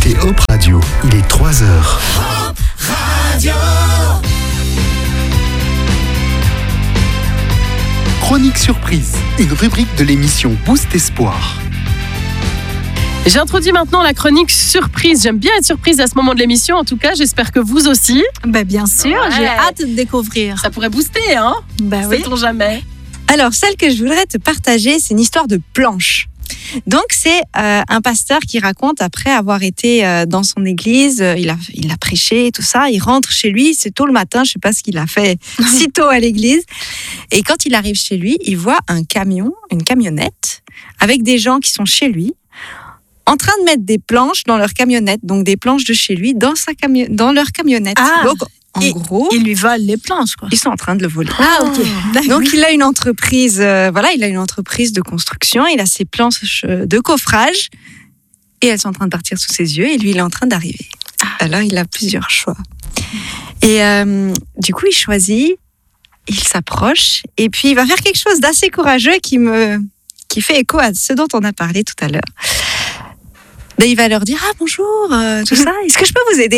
écoutez Hop Radio, il est 3h. Hop Radio. Chronique surprise, une rubrique de l'émission Boost Espoir. J'introduis maintenant la chronique surprise. J'aime bien être surprise à ce moment de l'émission. En tout cas, j'espère que vous aussi. Bien sûr, j'ai hâte de découvrir. Ça pourrait booster, hein ? Oui. Sait-on jamais ? Alors, celle que je voudrais te partager, c'est une histoire de planche. Donc, c'est un pasteur qui raconte, après avoir été dans son église, il a prêché et tout ça, il rentre chez lui, c'est tôt le matin, je ne sais pas ce qu'il a fait si tôt à l'église. Et quand il arrive chez lui, il voit un camion, une camionnette, avec des gens qui sont chez lui, en train de mettre des planches dans leur camionnette, donc des planches de chez lui dans leur camionnette. Donc, en gros, ils lui volent les planches, quoi. Ils sont en train de le voler. Ok. Donc, il a une entreprise, il a une entreprise de construction. Il a ses planches de coffrage et elles sont en train de partir sous ses yeux. Et lui, il est en train d'arriver. Alors, il a plusieurs choix. Et du coup, il choisit, il s'approche et puis il va faire quelque chose d'assez courageux qui fait écho à ce dont on a parlé tout à l'heure. Il va leur dire bonjour, tout ça. Est-ce que je peux vous aider ?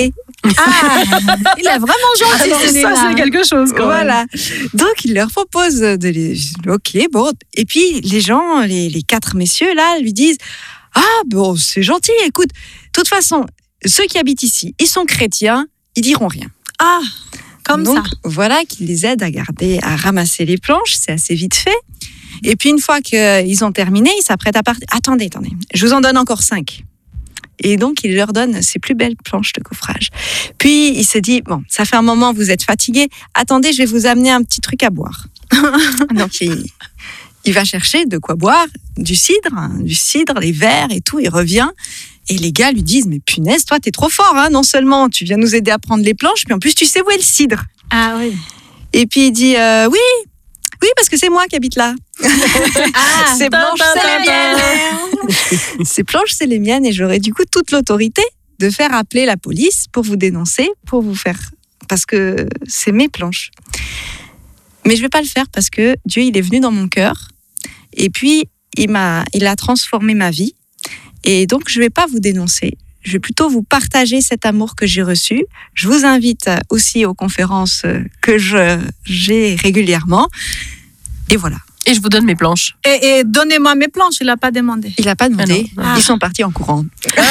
Il est vraiment gentil. Alors, ça, c'est quelque chose, quand même. Voilà. Donc, il leur propose de les... Ok, bon. Et puis, les gens, les 4 messieurs, là, lui disent c'est gentil, écoute. De toute façon, ceux qui habitent ici, ils sont chrétiens, ils diront rien. Comme Donc, ça. voilà qu'ils les aident à ramasser les planches. C'est assez vite fait. Et puis, une fois qu'ils ont terminé, ils s'apprêtent à partir. Attendez. Je vous en donne encore 5. Et donc, il leur donne ses plus belles planches de coffrage. Puis, il se dit, ça fait un moment, vous êtes fatigués. Attendez, je vais vous amener un petit truc à boire. Donc, il va chercher de quoi boire, du cidre, les verres et tout. Il revient. Et les gars lui disent, mais punaise, toi, t'es trop fort. Hein. Non seulement tu viens nous aider à prendre les planches, mais en plus, tu sais où est le cidre. Ah oui. Et puis, il dit, oui, parce que c'est moi qui habite là. Ces planches, c'est les miennes. Ces planches, c'est les miennes et j'aurais du coup toute l'autorité de faire appeler la police pour vous dénoncer, parce que c'est mes planches. Mais je vais pas le faire parce que Dieu, il est venu dans mon cœur et puis il a transformé ma vie et donc je vais pas vous dénoncer. Je vais plutôt vous partager cet amour que j'ai reçu. Je vous invite aussi aux conférences que j'ai régulièrement. Et voilà. Et je vous donne mes planches. Et donnez-moi mes planches, il n'a pas demandé. Il n'a pas demandé. Ils sont partis en courant.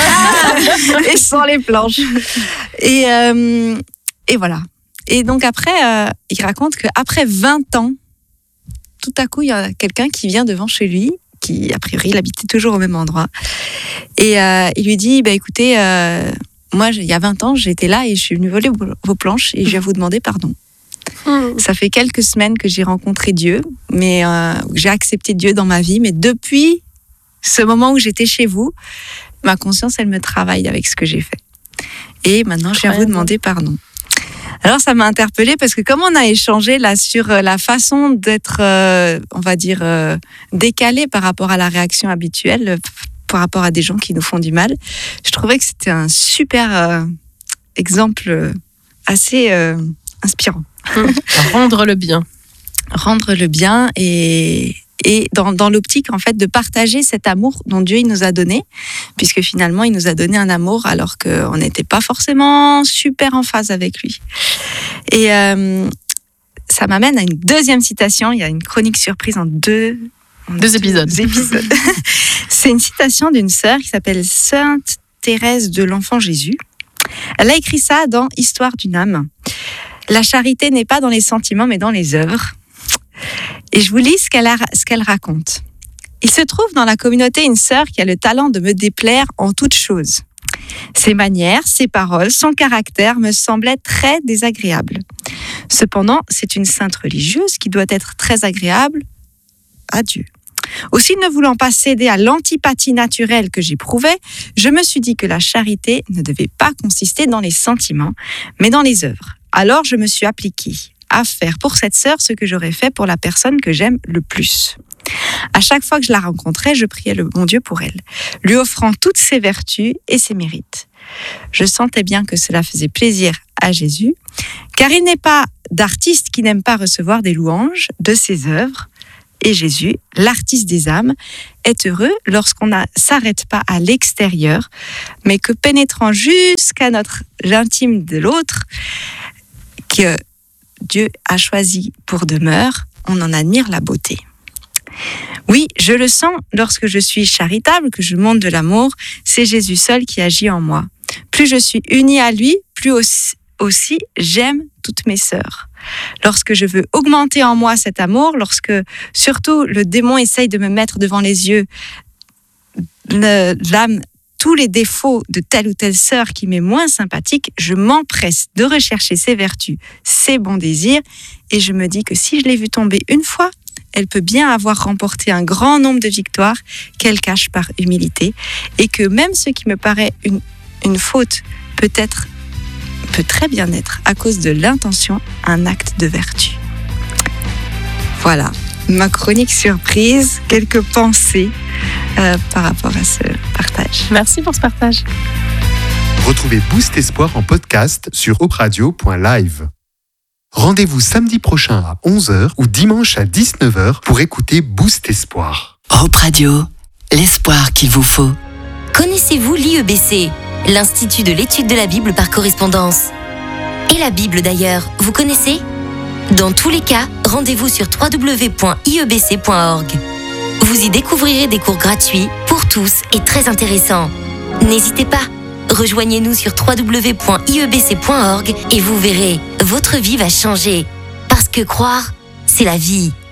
Et sans les planches. Et voilà. Et donc après, il raconte qu'après 20 ans, tout à coup, il y a quelqu'un qui vient devant chez lui, qui, a priori, il habitait toujours au même endroit. Et il lui dit, écoutez, moi, il y a 20 ans, j'étais là et je suis venue voler vos planches et je viens vous demander pardon. Ça fait quelques semaines que j'ai rencontré Dieu, mais j'ai accepté Dieu dans ma vie. Mais depuis ce moment où j'étais chez vous, ma conscience, elle me travaille avec ce que j'ai fait. Et maintenant, je viens vous demander pardon. Alors, ça m'a interpellée parce que comme on a échangé là sur la façon d'être, on va dire, décalé par rapport à la réaction habituelle, par rapport à des gens qui nous font du mal, je trouvais que c'était un super exemple assez inspirant. Rendre le bien. Rendre le bien et dans l'optique en fait de partager cet amour dont Dieu il nous a donné, puisque finalement il nous a donné un amour alors qu'on n'était pas forcément super en phase avec lui. Et ça m'amène à une deuxième citation. Il y a une chronique surprise en deux épisodes. C'est une citation d'une sœur qui s'appelle Sainte Thérèse de l'Enfant Jésus. Elle a écrit ça dans Histoire d'une âme. La charité n'est pas dans les sentiments, mais dans les œuvres. Et je vous lis ce qu'elle raconte. Il se trouve dans la communauté une sœur qui a le talent de me déplaire en toutes choses. Ses manières, ses paroles, son caractère me semblaient très désagréables. Cependant, c'est une sainte religieuse qui doit être très agréable à Dieu. Aussi, ne voulant pas céder à l'antipathie naturelle que j'éprouvais, je me suis dit que la charité ne devait pas consister dans les sentiments, mais dans les œuvres. Alors, je me suis appliquée à faire pour cette sœur ce que j'aurais fait pour la personne que j'aime le plus. À chaque fois que je la rencontrais, je priais le bon Dieu pour elle, lui offrant toutes ses vertus et ses mérites. Je sentais bien que cela faisait plaisir à Jésus, car il n'est pas d'artiste qui n'aime pas recevoir des louanges de ses œuvres, Et Jésus, l'artiste des âmes, est heureux lorsqu'on ne s'arrête pas à l'extérieur, mais que pénétrant jusqu'à l'intime de l'autre, que Dieu a choisi pour demeure, on en admire la beauté. Oui, je le sens lorsque je suis charitable, que je montre de l'amour, c'est Jésus seul qui agit en moi. Plus je suis unie à lui, plus aussi j'aime toutes mes sœurs. Lorsque je veux augmenter en moi cet amour, lorsque surtout le démon essaye de me mettre devant les yeux l'âme, tous les défauts de telle ou telle sœur qui m'est moins sympathique, je m'empresse de rechercher ses vertus, ses bons désirs, et je me dis que si je l'ai vue tomber une fois, elle peut bien avoir remporté un grand nombre de victoires qu'elle cache par humilité, et que même ce qui me paraît une faute peut très bien être, à cause de l'intention, un acte de vertu. Voilà, ma chronique surprise, quelques pensées par rapport à ce partage. Merci pour ce partage. Retrouvez Boost Espoir en podcast sur hopradio.live. Rendez-vous samedi prochain à 11h ou dimanche à 19h pour écouter Boost Espoir. Hope Radio, l'espoir qu'il vous faut. Connaissez-vous l'IEBC, l'Institut de l'étude de la Bible par correspondance? Et la Bible d'ailleurs, vous connaissez? Dans tous les cas, rendez-vous sur www.iebc.org. Vous y découvrirez des cours gratuits pour tous et très intéressants. N'hésitez pas, rejoignez-nous sur www.iebc.org et vous verrez, votre vie va changer. Parce que croire, c'est la vie.